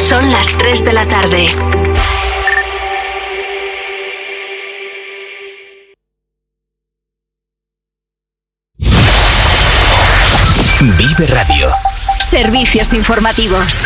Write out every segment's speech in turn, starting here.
Son las 3 de la tarde. Vive Radio. Servicios informativos.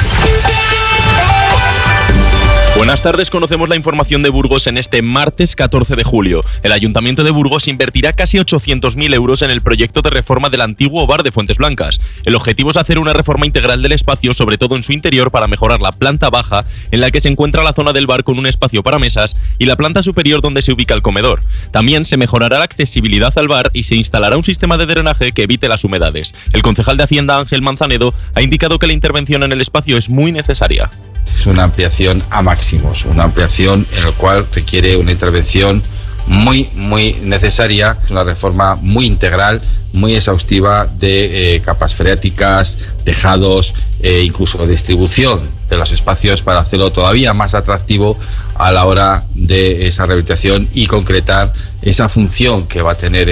Buenas tardes, conocemos la información de Burgos en este martes 14 de julio. El Ayuntamiento de Burgos invertirá casi 800.000 euros en el proyecto de reforma del antiguo bar de Fuentes Blancas. El objetivo es hacer una reforma integral del espacio, sobre todo en su interior, para mejorar la planta baja, en la que se encuentra la zona del bar con un espacio para mesas, y la planta superior donde se ubica el comedor. También se mejorará la accesibilidad al bar y se instalará un sistema de drenaje que evite las humedades. El concejal de Hacienda, Ángel Manzanedo, ha indicado que la intervención en el espacio es muy necesaria. Es una ampliación a máximos, una ampliación en la cual requiere una intervención muy necesaria, una reforma muy integral, muy exhaustiva de capas freáticas, tejados, incluso distribución de los espacios para hacerlo todavía más atractivo a la hora de esa rehabilitación y concretar esa función que va a tener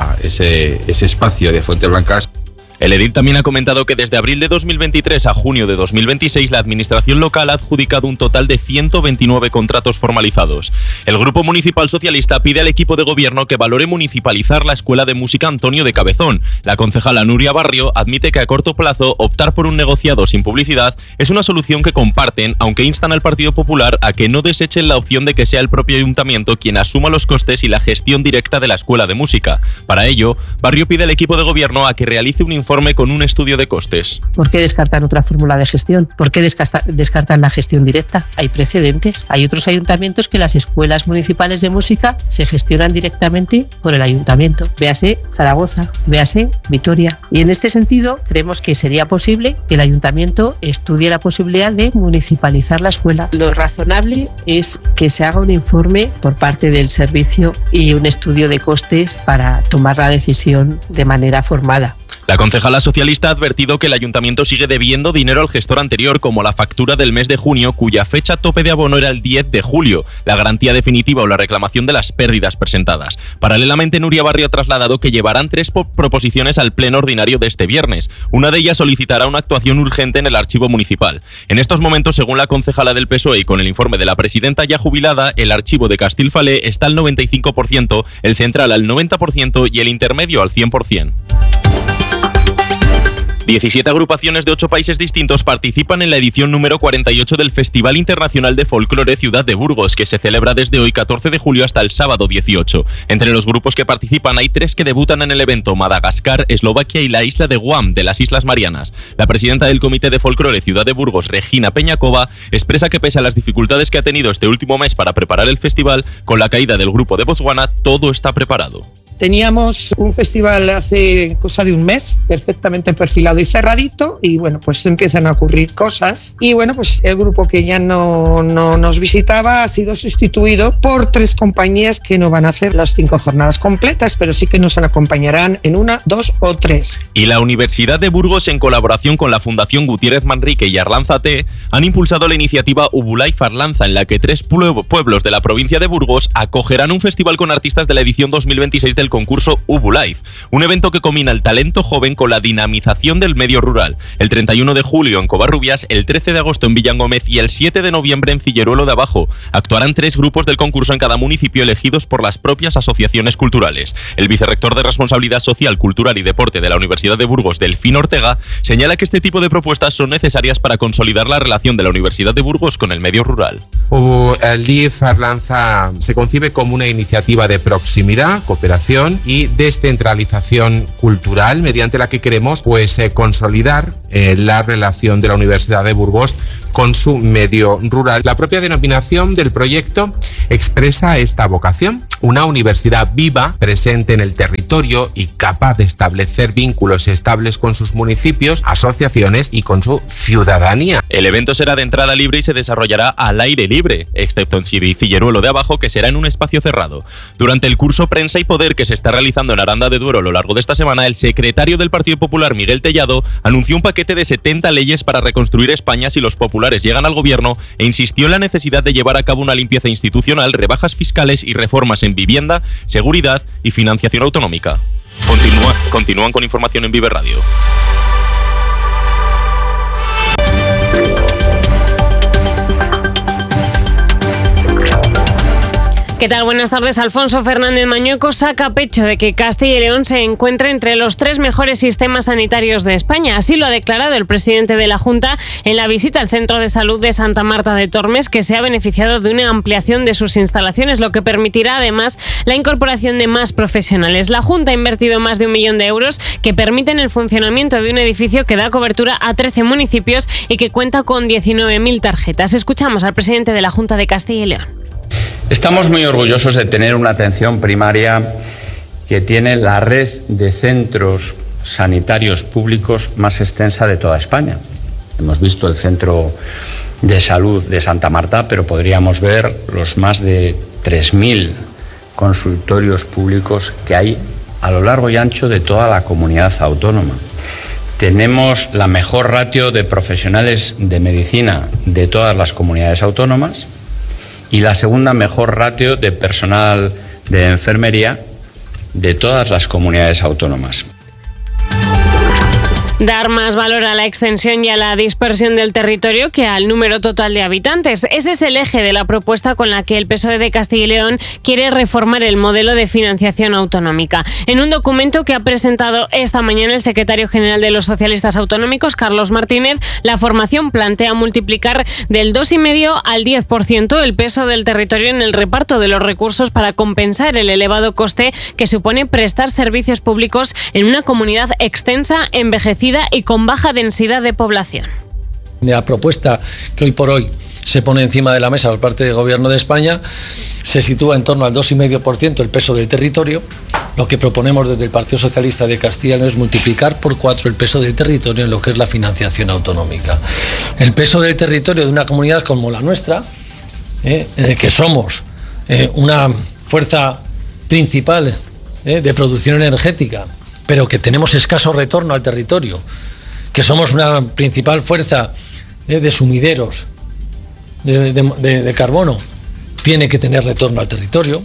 ese espacio de Fuentes Blancas. El edil también ha comentado que desde abril de 2023 a junio de 2026 la administración local ha adjudicado un total de 129 contratos formalizados. El Grupo Municipal Socialista pide al equipo de gobierno que valore municipalizar la Escuela de Música Antonio de Cabezón. La concejala Nuria Barrio admite que a corto plazo optar por un negociado sin publicidad es una solución que comparten, aunque instan al Partido Popular a que no desechen la opción de que sea el propio ayuntamiento quien asuma los costes y la gestión directa de la Escuela de Música. Para ello, Barrio pide al equipo de gobierno a que realice un informe con un estudio de costes. ¿Por qué descartan otra fórmula de gestión? ¿Por qué descartan la gestión directa? Hay precedentes. Hay otros ayuntamientos que las escuelas municipales de música se gestionan directamente por el ayuntamiento. Véase Zaragoza, véase Vitoria. Y en este sentido, creemos que sería posible que el ayuntamiento estudie la posibilidad de municipalizar la escuela. Lo razonable es que se haga un informe por parte del servicio y un estudio de costes para tomar la decisión de manera formada. La concejala socialista ha advertido que el ayuntamiento sigue debiendo dinero al gestor anterior, como la factura del mes de junio, cuya fecha tope de abono era el 10 de julio, la garantía definitiva o la reclamación de las pérdidas presentadas. Paralelamente, Nuria Barrio ha trasladado que llevarán 3 proposiciones al pleno ordinario de este viernes. Una de ellas solicitará una actuación urgente en el archivo municipal. En estos momentos, según la concejala del PSOE y con el informe de la presidenta ya jubilada, el archivo de Castilfalé está al 95%, el central al 90% y el intermedio al 100%. 17 agrupaciones de 8 países distintos participan en la edición número 48 del Festival Internacional de Folclore Ciudad de Burgos, que se celebra desde hoy 14 de julio hasta el sábado 18. Entre los grupos que participan hay 3 que debutan en el evento: Madagascar, Eslovaquia y la isla de Guam, de las Islas Marianas. La presidenta del Comité de Folclore Ciudad de Burgos, Regina Peñacova, expresa que pese a las dificultades que ha tenido este último mes para preparar el festival, con la caída del grupo de Botswana, todo está preparado. Teníamos un festival hace cosa de un mes, perfectamente perfilado y cerradito, y bueno, pues empiezan a ocurrir cosas. Y bueno, pues el grupo que ya no nos visitaba ha sido sustituido por 3 compañías que no van a hacer las 5 jornadas completas, pero sí que nos acompañarán en 1, 2 o 3. Y la Universidad de Burgos, en colaboración con la Fundación Gutiérrez Manrique y Arlanza-T, han impulsado la iniciativa Ubulife Arlanza, en la que 3 pueblos de la provincia de Burgos acogerán un festival con artistas de la edición 2026 del concurso Ubulife, un evento que combina el talento joven con la dinamización del medio rural. El 31 de julio en Covarrubias, el 13 de agosto en Villangómez y el 7 de noviembre en Cilleruelo de Abajo. Actuarán 3 grupos del concurso en cada municipio, elegidos por las propias asociaciones culturales. El vicerrector de Responsabilidad Social, Cultural y Deporte de la Universidad de Burgos, Delfín Ortega, señala que este tipo de propuestas son necesarias para consolidar la relación de la Universidad de Burgos con el medio rural. El DIF Arlanza se concibe como una iniciativa de proximidad, cooperación y descentralización cultural, mediante la que queremos consolidar la relación de la Universidad de Burgos con su medio rural. La propia denominación del proyecto expresa esta vocación: una universidad viva, presente en el territorio y capaz de establecer vínculos estables con sus municipios, asociaciones y con su ciudadanía. El evento será de entrada libre y se desarrollará al aire libre, excepto en Cilleruelo de Abajo, que será en un espacio cerrado. Durante el curso Prensa y Poder, que se está realizando en Aranda de Duero a lo largo de esta semana, el secretario del Partido Popular, Miguel Tellado, anunció un paquete de 70 leyes para reconstruir España si los populares llegan al gobierno, e insistió en la necesidad de llevar a cabo una limpieza institucional, rebajas fiscales y reformas en vivienda, seguridad y financiación autonómica. Continúan con información en Vive Radio. ¿Qué tal? Buenas tardes. Alfonso Fernández Mañueco saca pecho de que Castilla y León se encuentre entre los 3 mejores sistemas sanitarios de España. Así lo ha declarado el presidente de la Junta en la visita al Centro de Salud de Santa Marta de Tormes, que se ha beneficiado de una ampliación de sus instalaciones, lo que permitirá además la incorporación de más profesionales. La Junta ha invertido más de 1 millón de euros que permiten el funcionamiento de un edificio que da cobertura a 13 municipios y que cuenta con 19.000 tarjetas. Escuchamos al presidente de la Junta de Castilla y León. Estamos muy orgullosos de tener una atención primaria que tiene la red de centros sanitarios públicos más extensa de toda España. Hemos visto el Centro de Salud de Santa Marta, pero podríamos ver los más de 3.000 consultorios públicos que hay a lo largo y ancho de toda la comunidad autónoma. Tenemos la mejor ratio de profesionales de medicina de todas las comunidades autónomas y la segunda mejor ratio de personal de enfermería de todas las comunidades autónomas. Dar más valor a la extensión y a la dispersión del territorio que al número total de habitantes. Ese es el eje de la propuesta con la que el PSOE de Castilla y León quiere reformar el modelo de financiación autonómica. En un documento que ha presentado esta mañana el secretario general de los socialistas autonómicos, Carlos Martínez, la formación plantea multiplicar del 2,5 al 10% el peso del territorio en el reparto de los recursos para compensar el elevado coste que supone prestar servicios públicos en una comunidad extensa, envejecida y con baja densidad de población. La propuesta que hoy por hoy se pone encima de la mesa por parte del Gobierno de España se sitúa en torno al 2,5% el peso del territorio. Lo que proponemos desde el Partido Socialista de Castilla y León es multiplicar por 4 el peso del territorio en lo que es la financiación autonómica. El peso del territorio de una comunidad como la nuestra, que somos una fuerza principal de producción energética, pero que tenemos escaso retorno al territorio, que somos una principal fuerza de sumideros de carbono, tiene que tener retorno al territorio.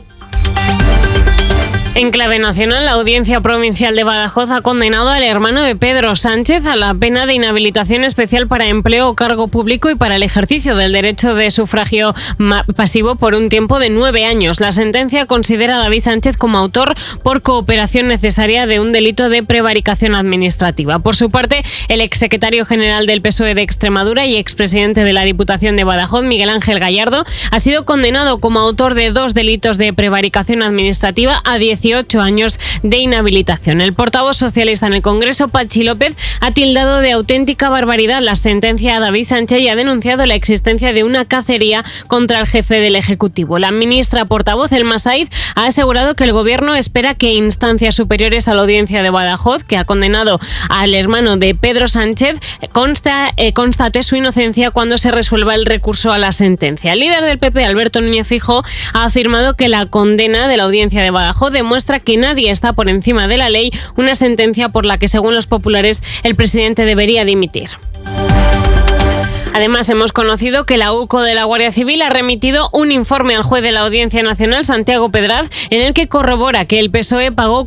En clave nacional, la Audiencia Provincial de Badajoz ha condenado al hermano de Pedro Sánchez a la pena de inhabilitación especial para empleo o cargo público y para el ejercicio del derecho de sufragio pasivo por un tiempo de 9 años. La sentencia considera a David Sánchez como autor por cooperación necesaria de un delito de prevaricación administrativa. Por su parte, el exsecretario general del PSOE de Extremadura y expresidente de la Diputación de Badajoz, Miguel Ángel Gallardo, ha sido condenado como autor de 2 delitos de prevaricación administrativa a 18 años de inhabilitación. El portavoz socialista en el Congreso, Pachi López, ha tildado de auténtica barbaridad la sentencia a David Sánchez y ha denunciado la existencia de una cacería contra el jefe del Ejecutivo. La ministra portavoz, Elma Saíz, ha asegurado que el Gobierno espera que instancias superiores a la Audiencia de Badajoz, que ha condenado al hermano de Pedro Sánchez, constate su inocencia cuando se resuelva el recurso a la sentencia. El líder del PP, Alberto Núñez Feijóo, ha afirmado que la condena de la Audiencia de Badajoz demuestra que nadie está por encima de la ley, una sentencia por la que, según los populares, el presidente debería dimitir. Además, hemos conocido que la UCO de la Guardia Civil ha remitido un informe al juez de la Audiencia Nacional, Santiago Pedraz, en el que corrobora que el PSOE pagó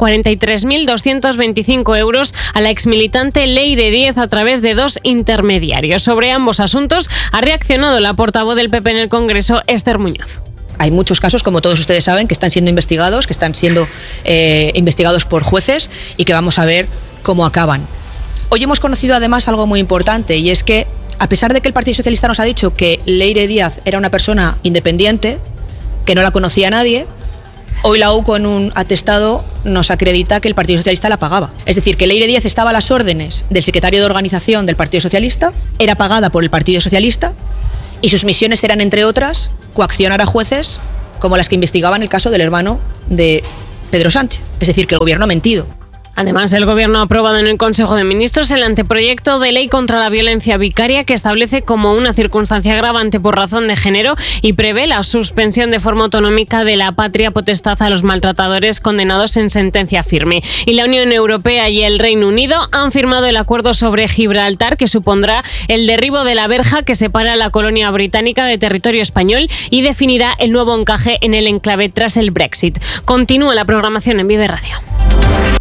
43.225 euros a la exmilitante Leire Díez a través de 2 intermediarios. Sobre ambos asuntos ha reaccionado la portavoz del PP en el Congreso, Esther Muñoz. Hay muchos casos, como todos ustedes saben, que están siendo investigados, investigados por jueces y que vamos a ver cómo acaban. Hoy hemos conocido además algo muy importante, y es que, a pesar de que el Partido Socialista nos ha dicho que Leire Díaz era una persona independiente, que no la conocía nadie, hoy la UCO en un atestado nos acredita que el Partido Socialista la pagaba. Es decir, que Leire Díaz estaba a las órdenes del secretario de organización del Partido Socialista, era pagada por el Partido Socialista y sus misiones eran, entre otras, coaccionar a jueces como las que investigaban el caso del hermano de Pedro Sánchez. Es decir, que el Gobierno ha mentido. Además, el Gobierno ha aprobado en el Consejo de Ministros el anteproyecto de ley contra la violencia vicaria, que establece como una circunstancia agravante por razón de género y prevé la suspensión de forma autonómica de la patria potestad a los maltratadores condenados en sentencia firme. Y la Unión Europea y el Reino Unido han firmado el acuerdo sobre Gibraltar, que supondrá el derribo de la verja que separa la colonia británica de territorio español y definirá el nuevo encaje en el enclave tras el Brexit. Continúa la programación en Vive Radio.